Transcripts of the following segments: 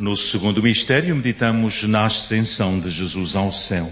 No segundo mistério, meditamos na ascensão de Jesus ao céu.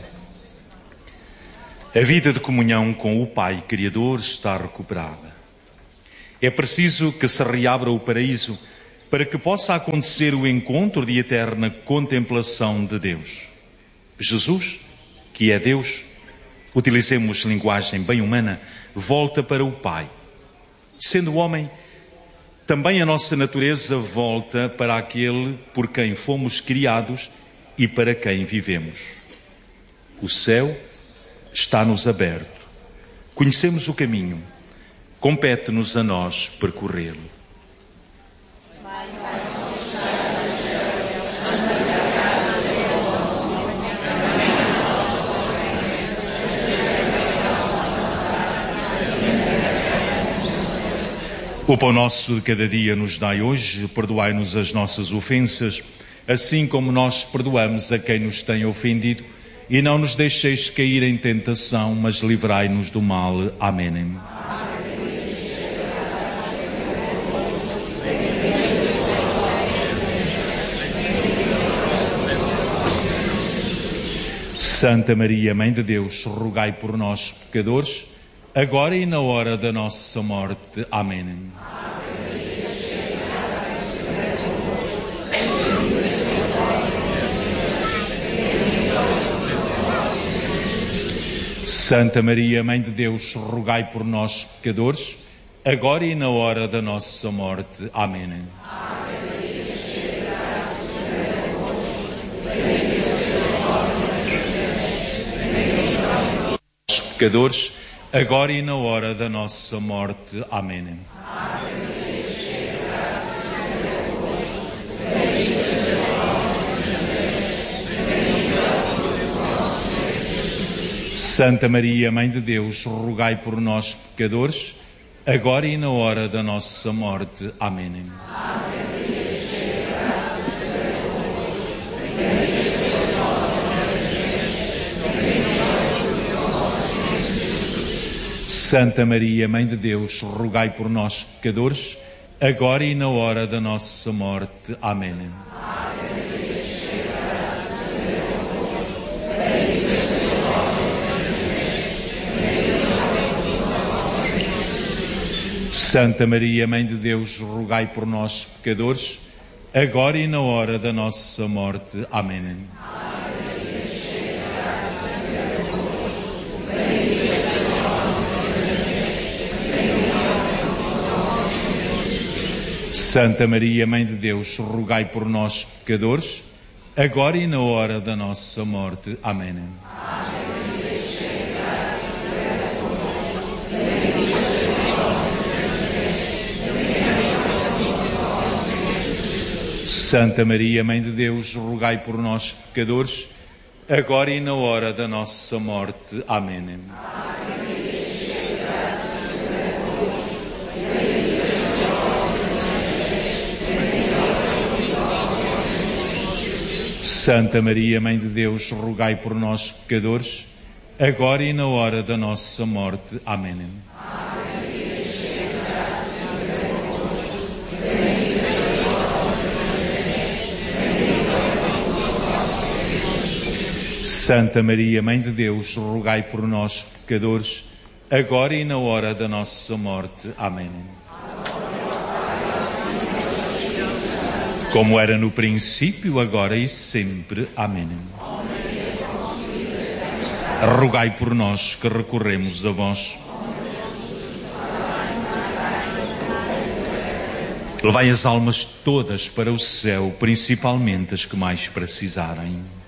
A vida de comunhão com o Pai Criador está recuperada. É preciso que se reabra o paraíso para que possa acontecer o encontro de eterna contemplação de Deus. Jesus, que é Deus, utilizemos linguagem bem humana, volta para o Pai. Sendo homem, também a nossa natureza volta para aquele por quem fomos criados e para quem vivemos. O céu está-nos aberto. Conhecemos o caminho. Compete-nos a nós percorrê-lo. O pão nosso de cada dia nos dai hoje, perdoai-nos as nossas ofensas, assim como nós perdoamos a quem nos tem ofendido, e não nos deixeis cair em tentação, mas livrai-nos do mal. Amém. Santa Maria, Mãe de Deus, rogai por nós, pecadores, agora e na hora da nossa morte. Amém. Santa Maria, Mãe de Deus, rogai por nós, pecadores, agora e na hora da nossa morte. Amém. Pecadores, agora e na hora da nossa morte. Amém. Santa Maria, Mãe de Deus, rogai por nós, pecadores, agora e na hora da nossa morte. Amém. Santa Maria, Mãe de Deus, rogai por nós, pecadores, agora e na hora da nossa morte. Amém. Santa Maria, Mãe de Deus, rogai por nós, pecadores, agora e na hora da nossa morte. Amém. Santa Maria, Mãe de Deus, rogai por nós, pecadores, agora e na hora da nossa morte. Amém. Santa Maria, Mãe de Deus, rogai por nós, pecadores, agora e na hora da nossa morte. Amém. Santa Maria, Mãe de Deus, rogai por nós, pecadores, agora e na hora da nossa morte. Amém. Santa Maria, Mãe de Deus, rogai por nós, pecadores, agora e na hora da nossa morte. Amém. Como era no princípio, agora e sempre. Amém. Rogai por nós que recorremos a vós. Levai as almas todas para o céu, principalmente as que mais precisarem.